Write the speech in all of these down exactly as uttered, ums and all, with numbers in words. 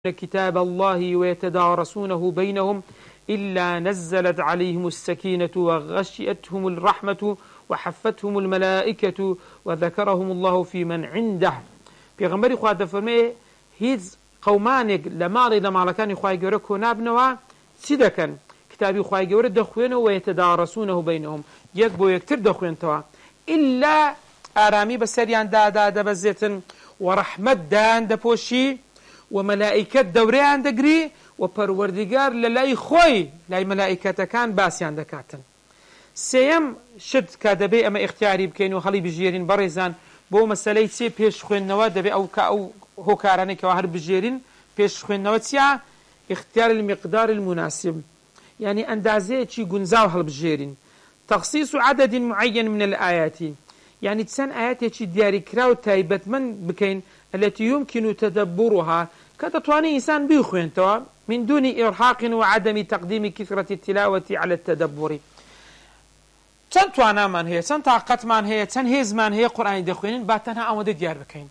كتاب الله ويتدارسونه بينهم إلا نزلت عليهم السكينة وغشيتهم الرحمة وحفتهم الملائكة وذكرهم الله في من عنده. پیغمبر خوا دفرمي هیچ قومانێک لە ماڵی لە ماڵەکانی خوای گەورە کۆنابنەوە چی دەکەن؟ کتابی خوای گەورە دەخوێنەوە و یەتەدارەسوونەهو بەینەهم، یەک بۆ یەکتر دەخوێنتەوە، ئیلا ئارامی بەسەریان دادا دەبەزێتن و ڕەحمەت دایان دەپۆشی و مەلائیکەت دەورەیان دەگری و پەروەردیگار لە لای خۆی لای مەلائیکەتەکان باسییان دەکاتن. سێیەم شت کە دەبێ ئەمە ئیختیاری بکەین و هەڵی بژێرین بەڕێزان بۆ مەسەلەی چێ پێش خوێندنەوە دەبێ ئەو کە ئەو هۆکارانێکەوە هەر بژێرین پێش خوێندنەوە چیا؟ اختیار المقدار المناسب، يعني ئەندازەیەکی گونجاو هەڵبژێرین. تەخصیص عدد معين من الآيات، يعني چەند ئاەتێکی دیاریکرا و تایبەتمەند بکەین التي يمكن تدبرها كتطواني إنسان بيخوينتوا من دون إرهاق وعدم تقديم كثرة التلاوة على التدبر. چەند توانامان هەیە، چەند تااقەتمان هەیە، چەند هێزمان هەیە قورئانی دەخوێنین، با تەنها ئەوەندە دیار بکەین.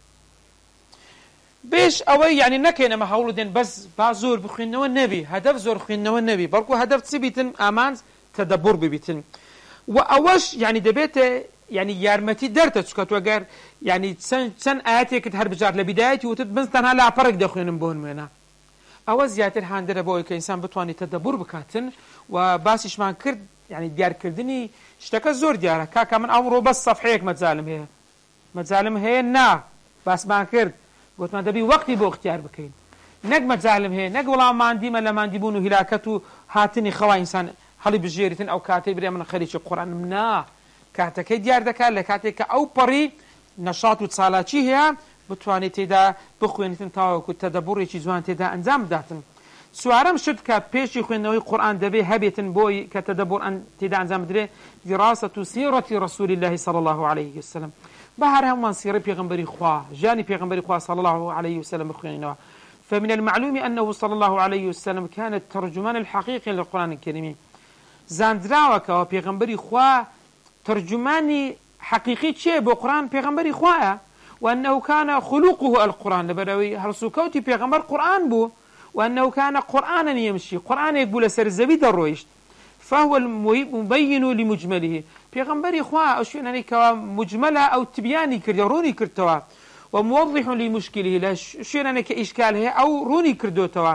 بێش ئەوەی یعنی نەکەین ئەمە هەوڵ دێن بەس با زۆر بخوێنەوە نەبی، هەدەف زۆر خوێندنەوە نەبی، بەڵکو هەدەف چی بیتن؟ ئامان تەدەبور ببیتن. و ئەوەش یعنی دەبێتە يعني یارمەتی دەرتە چکە تۆ گەر يعني چەند ئاەتێکت هەر بجار لە بیدایەتی وتت بنز تەنها لاپەڕێک دەخوێنم بۆ نموێنە، ئەوە زیاتر هاندەرە بۆ ئەوەی کە ئینسان بتوانێت تەدەبور بکاتن. و باسیشمان کرد يعني دیارکردنی شتەکە زۆر دیارە. کاکە من ئەمڕۆ بەس سەفحەیەک مەجالم هەیە مەجالم هەیە نا باسمان کرد گوتمان دەبی وەقتی بۆ اختیار بکەین، نەک مەجالم هەیە، نەک وەڵام ماندیمە لە ماندیبوون و هیلاکەت و هاتنی خەوا ئینسان هەڵی بژێریتن ئەو کاتەی برێ من خەریکی قورئانم نا، کاتەکەی دیار دەکات لە کاتێک کە ئەو پەڕی نەشاط و چالاکی هەیە بتوانێت تێدا بخوێنیتن تاوەکو تەدەبوڕێکی جوان تێدا ئەنجام بداتن. سوارەم شت کە پێشی خوێندنەوەی قورئان دەبێ هەبێتن بۆی کە تەدەبوڕ تێدا ئەنجام بدرێ دیراسەت سیرەتی رسول الله صلى الله عليه وسلم، بەهەر هەمووان سیرەی پێغەمبەری خوا ژیانی پێغەمبەری خوا صلى الله عليه وسلم بخوێنینەوە. فمن المعلوم أنه صلى الله عليه وسلم كان الترجمان الحقيقي للقرآن الكريم. زاندراوەکەوە پێغەمبەری خوا ترجماني حقيقي شيء بقرآن پیغمبري خواه، وأنه كان خلقه القرآن لبروي هرسوكوتي پیغمبر قرآن بو، وأنه كان قرآنا يمشي قرآن يقبل سر الزبيد الرويشت، فهو المبين لمجمله. پیغمبري خواه أشياء كوا مجملة أو تبياني كردوروني كرتوا، وموضح لمشكله لا شيء كإشكاله أو روني كردوتوا.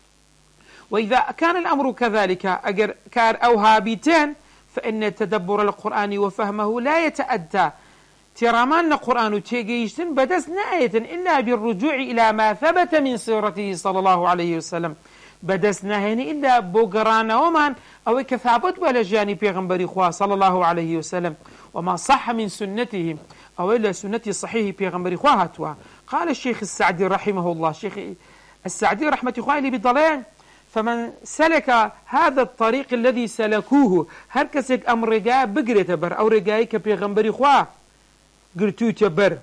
وإذا كان الأمر كذلك أجر كار أو هابيتين فإن تدبر القرآن وفهمه لا يتأدى ترامان القرآن تيجيشتن بدس نآية إلا بالرجوع إلى ما ثبت من سيرته صلى الله عليه وسلم، بدس نهيني إلا بوغرانا ومن أو كثابت ولا جاني بيغمبري خواه صلى الله عليه وسلم، وما صح من سنته أو إلا سنة صحيح بيغمبري خواه. قال الشيخ السعدي رحمه الله، الشيخ السعدي رحمة خواه اللي بضلين فمن سلك هذا الطريق الذي سلكوه، هر کەسێک ئەم ڕێگایە بگرێتە بەر ئەو ڕێگایی کە پێغەمبەری خوا گرتوویتە بەر،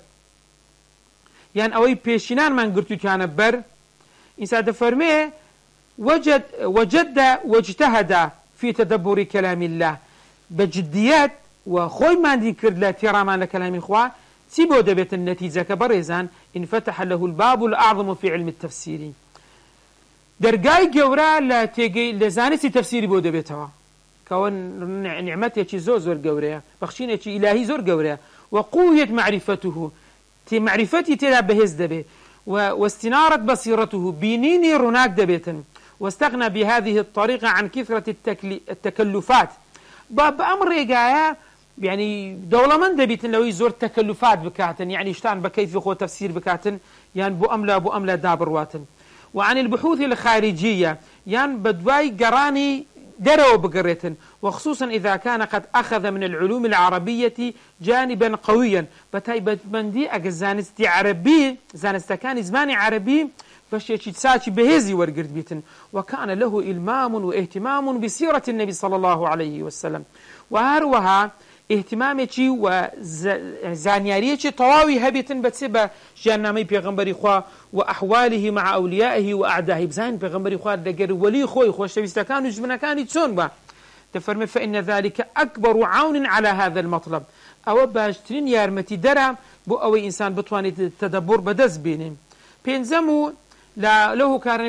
یان ئەوەی پێشینانمان گرتوویانە بەر، ئینسان دەفەرمێ وجد وجد واجتهد في تدبر كلام الله، بجديات وخۆی ماندی کرد لە تێڕامان لە کەلامی خوا. چی بۆ دەبێت نەتیجەکە بەڕێزان؟ انفتح له الباب الأعظم في علم التفسير، دەرگای گەورە لە تێگەی لە زانستی تەفسیری بۆ دەبێتەوە، کەەوە نعمەتێکی زۆر زۆر گەورەیە، بەخشینێکی ئیلاهی زۆر گەورەیە. وقويت معرفته، تێ معرفەتی تێدا بەهێز دەبێت، واستنارت بصيرته، بینینی ڕووناک دەبێتن. واستغنى بهذه الطريقة عن كثرة التكلفات، بأم ڕێگایە يعني دەوڵەمەند دەبێتن لەوەی زۆر تەکەلوفات بکاتن، يعني شتان بە کەیفی خۆ تەفسیر بکاتن، یان بۆ ئەملا بۆ ئەملا دابڕواتن. وعن البحوث الخارجية، يعني بدواي قراني دروا بقريتن، وخصوصا إذا كان قد أخذ من العلوم العربية جانبا قويا، بتاي بندي أجزانستي عربي زانستكان زماني عربي باش يتساكي بهزي ورقرد بيتن، وكان له إلمام واهتمام بسيرة النبي صلى الله عليه وسلم، وهروها اهتمامي وزانيارية طواوي هبيتن بتسبة جانامي بيغمبري خوا وأحواله مع أوليائه وأعدائه، بزين بيغمبري خوا دقر ولي خوي خوش تبستكان وجبنكان يتسون با تفرمي، فإن ذلك أكبر عون على هذا المطلب، أو باشترين يارمتي درام بو أوي إنسان بتواني تدبر بدز بينهم. بينزمو لا له كان